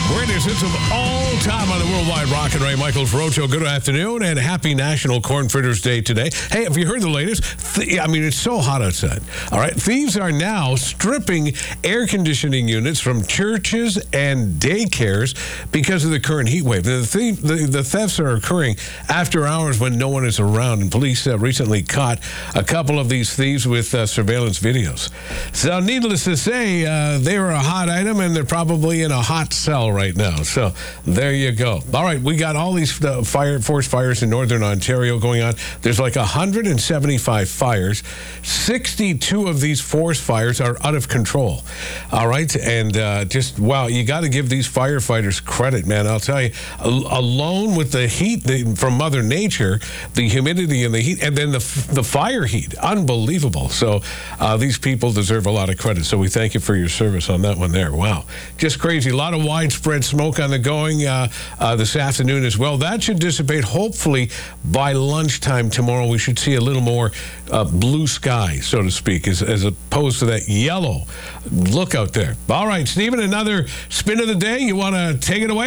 Greatest hits of all time on the Worldwide Rock and Ray Michaels Road Show. Good afternoon and happy National Corn Fritters Day today. Hey, have you heard the latest? It's so hot outside. All right, thieves are now stripping air conditioning units from churches and daycares because of the current heat wave. The thefts are occurring after hours when no one is around, and police recently caught a couple of these thieves with surveillance videos. So needless to say, they were a hot item, and they're probably in a hot cell right now. So there you go. All right, we got all these forest fires in northern Ontario going on. There's like 175 fires. 62 of these forest fires are out of control. All right, and wow, you got to give these firefighters credit, man. I'll tell you, alone with the heat from Mother Nature, the humidity and the heat, and then the fire heat, unbelievable. So these people deserve a lot of credit. So we thank you for your service on that one there. Wow, just crazy. A lot of widespread smoke on the going this afternoon as well. That should dissipate hopefully by lunchtime tomorrow. We should see a little more blue sky, so to speak, as opposed to that yellow look out there. All right, Stephen, another spin of the day. You want to take it away?